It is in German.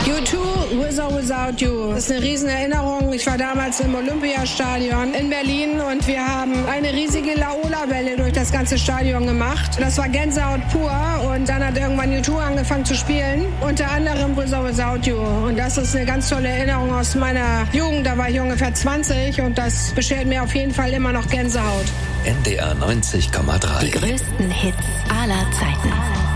U2, With or Without You. Das ist eine riesen Erinnerung. Ich war damals im Olympiastadion in Berlin und wir haben eine riesige Laola-Welle durch das ganze Stadion gemacht. Das war Gänsehaut pur und dann hat irgendwann U2 angefangen zu spielen. Unter anderem With or Without You. Und das ist eine ganz tolle Erinnerung aus meiner Jugend. Da war ich ungefähr 20 und das beschert mir auf jeden Fall immer noch Gänsehaut. NDR 90,3. Die größten Hits aller Zeiten.